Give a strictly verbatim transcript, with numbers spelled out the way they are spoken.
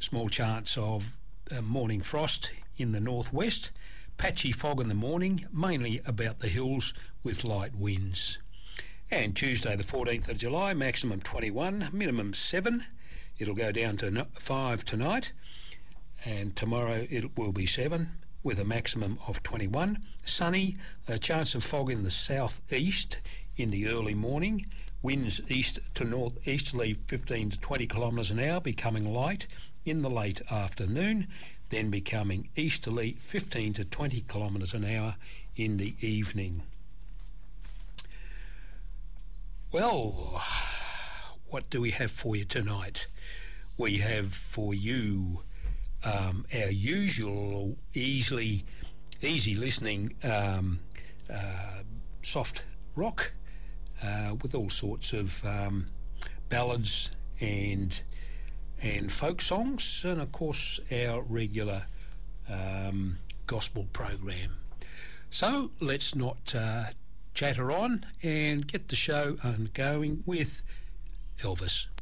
Small chance of uh, morning frost in the northwest. Patchy fog in the morning, mainly about the hills with light winds. And Tuesday the fourteenth of July, maximum twenty-one, minimum seven. It'll go down to five tonight, and tomorrow it will be seven with a maximum of twenty-one. Sunny, a chance of fog in the southeast in the early morning. Winds east to northeasterly fifteen to twenty kilometres an hour, becoming light in the late afternoon, then becoming easterly fifteen to twenty kilometres an hour in the evening. Well, what do we have for you tonight? We have for you um, our usual easily, easy listening um, uh, soft rock uh, with all sorts of um, ballads and and folk songs, and of course our regular um, gospel program. So let's not uh, chatter on and get the show going with Elvis.